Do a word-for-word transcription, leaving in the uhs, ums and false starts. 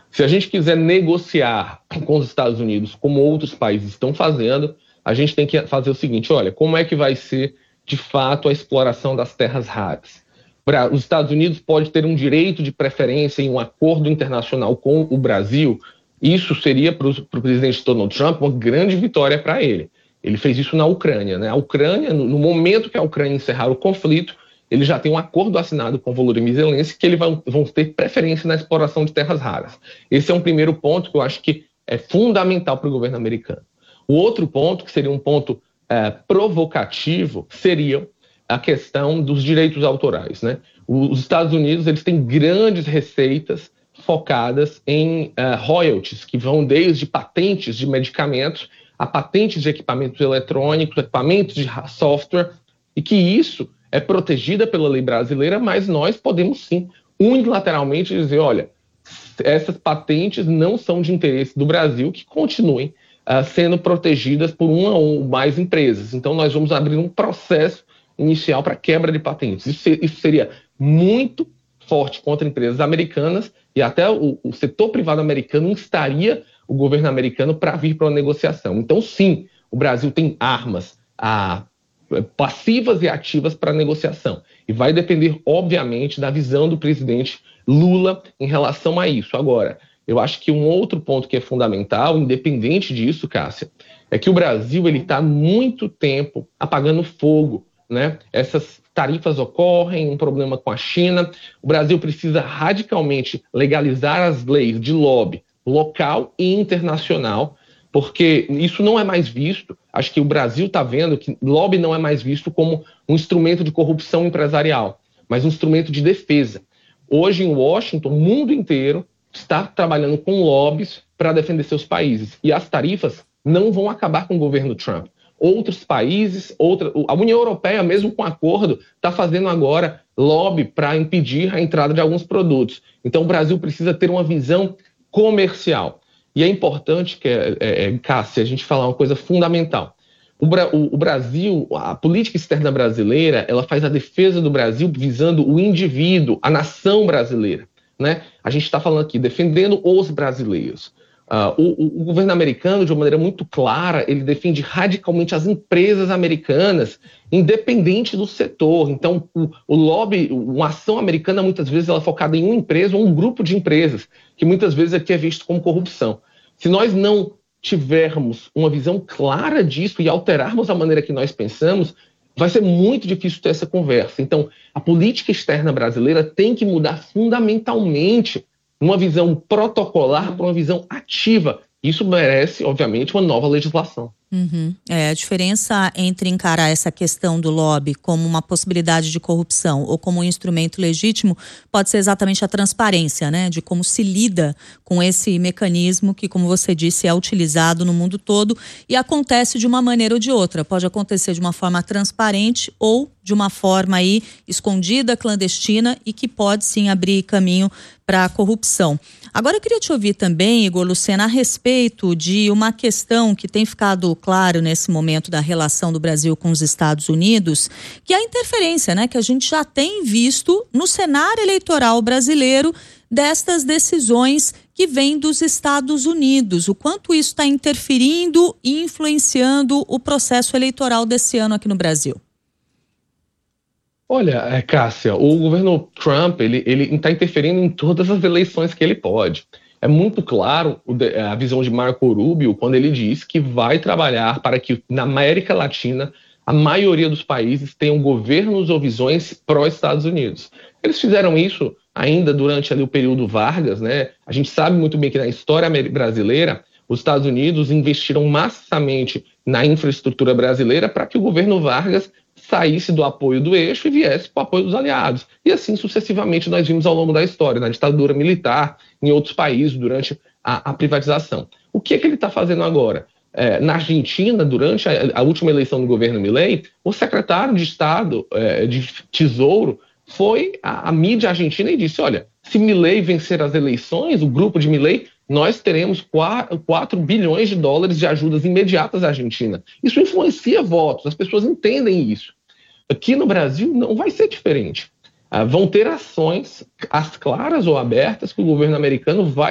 Se a gente quiser negociar com os Estados Unidos, como outros países estão fazendo, a gente tem que fazer o seguinte, olha, como é que vai ser, de fato, a exploração das terras raras? Os Estados Unidos pode ter um direito de preferência em um acordo internacional com o Brasil. Isso seria para o presidente Donald Trump uma grande vitória para ele. Ele fez isso na Ucrânia, né? A Ucrânia, no momento que a Ucrânia encerrar o conflito, ele já tem um acordo assinado com o Volodymyr Zelensky que eles vão, vão ter preferência na exploração de terras raras. Esse é um primeiro ponto que eu acho que é fundamental para o governo americano. O outro ponto, que seria um ponto é, provocativo, seria a questão dos direitos autorais, né? Os Estados Unidos, eles têm grandes receitas focadas em uh, royalties, que vão desde patentes de medicamentos a patentes de equipamentos eletrônicos, equipamentos de software, e que isso é protegida pela lei brasileira, mas nós podemos sim, unilateralmente dizer, olha, essas patentes não são de interesse do Brasil, que continuem uh, sendo protegidas por uma ou mais empresas. Então nós vamos abrir um processo inicial para quebra de patentes. Isso, isso seria muito forte contra empresas americanas e até o, o setor privado americano instaria o governo americano para vir para uma negociação. Então, sim, o Brasil tem armas a, passivas e ativas para negociação. E vai depender, obviamente, da visão do presidente Lula em relação a isso. Agora, eu acho que um outro ponto que é fundamental, independente disso, Cássia, é que o Brasil está há muito tempo apagando fogo, né? Essas tarifas ocorrem, um problema com a China. O Brasil precisa radicalmente legalizar as leis de lobby local e internacional, porque isso não é mais visto. Acho que o Brasil está vendo que lobby não é mais visto como um instrumento de corrupção empresarial, mas um instrumento de defesa. Hoje, em Washington, o mundo inteiro está trabalhando com lobbies para defender seus países. E as tarifas não vão acabar com o governo Trump. Outros países, outra, a União Europeia, mesmo com acordo, está fazendo agora lobby para impedir a entrada de alguns produtos. Então, o Brasil precisa ter uma visão comercial. E é importante, que, é, é, Cássia, a gente falar uma coisa fundamental. O, o, o Brasil, a política externa brasileira, ela faz a defesa do Brasil visando o indivíduo, a nação brasileira, né? A gente está falando aqui, defendendo os brasileiros. Uh, o, o governo americano, de uma maneira muito clara, ele defende radicalmente as empresas americanas, independente do setor. Então, o, o lobby, uma ação americana, muitas vezes, ela é focada em uma empresa ou um grupo de empresas, que muitas vezes aqui é visto como corrupção. Se nós não tivermos uma visão clara disso e alterarmos a maneira que nós pensamos, vai ser muito difícil ter essa conversa. Então, a política externa brasileira tem que mudar fundamentalmente uma visão protocolar para uma visão ativa. Isso merece, obviamente, uma nova legislação. Uhum. É, a diferença entre encarar essa questão do lobby como uma possibilidade de corrupção ou como um instrumento legítimo pode ser exatamente a transparência, né? De como se lida com esse mecanismo que, como você disse, é utilizado no mundo todo e acontece de uma maneira ou de outra. Pode acontecer de uma forma transparente ou de uma forma aí escondida, clandestina e que pode sim abrir caminho para a corrupção. Agora eu queria te ouvir também, Igor Lucena, a respeito de uma questão que tem ficado claro nesse momento da relação do Brasil com os Estados Unidos, que é a interferência, né, que a gente já tem visto no cenário eleitoral brasileiro destas decisões que vêm dos Estados Unidos. O quanto isso está interferindo e influenciando o processo eleitoral desse ano aqui no Brasil? Olha, Cássia, o governo Trump, ele ele está interferindo em todas as eleições que ele pode. É muito claro a visão de Marco Rubio quando ele diz que vai trabalhar para que na América Latina a maioria dos países tenham governos ou visões pró-Estados Unidos. Eles fizeram isso ainda durante ali o período Vargas, né? A gente sabe muito bem que na história brasileira os Estados Unidos investiram maciçamente na infraestrutura brasileira para que o governo Vargas saísse do apoio do eixo e viesse para o apoio dos aliados. E assim sucessivamente nós vimos ao longo da história, na ditadura militar, em outros países, durante a, a privatização. O que é que ele está fazendo agora? É, na Argentina, durante a, a última eleição do governo Milei, o secretário de Estado é, de Tesouro foi à, à mídia argentina e disse, olha, se Milei vencer as eleições, o grupo de Milei, nós teremos quatro bilhões de dólares de ajudas imediatas à Argentina. Isso influencia votos, as pessoas entendem isso. Aqui no Brasil não vai ser diferente. Ah, vão ter ações, as claras ou abertas, que o governo americano vai